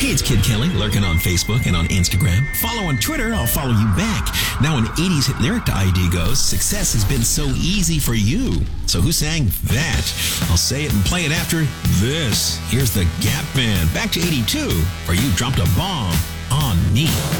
Hey, it's Kid Kelly, lurking on Facebook and on Instagram. Follow on Twitter, I'll follow you back. Now, an 80s hit lyric to ID goes, success has been so easy for you. So who sang that? I'll say it and play it after this. Here's the Gap Band, back to 82, where you dropped a bomb on me.